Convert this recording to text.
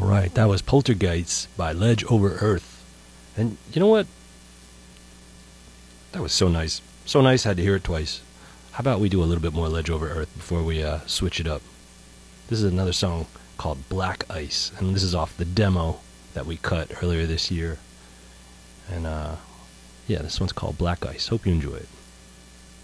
Alright, that was Poltergeist by Ledge Over Earth. And you know what? That was so nice. So nice, I had to hear it twice. How about we do a little bit more Ledge Over Earth before we switch it up? This is another song called Black Ice, and this is off the demo that we cut earlier this year. And yeah, this one's called Black Ice. Hope you enjoy it.